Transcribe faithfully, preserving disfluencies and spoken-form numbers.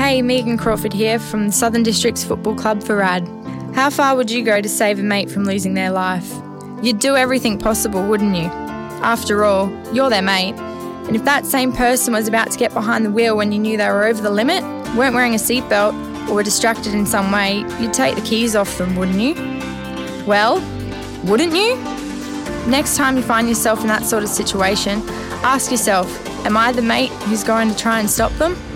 Hey, Megan Crawford here from the Southern Districts Football Club for R A D. How far would you go to save a mate from losing their life? You'd do everything possible, wouldn't you? After all, you're their mate. And if that same person was about to get behind the wheel when you knew they were over the limit, weren't wearing a seatbelt, or were distracted in some way, you'd take the keys off them, wouldn't you? Well, wouldn't you? Next time you find yourself in that sort of situation, ask yourself, am I the mate who's going to try and stop them?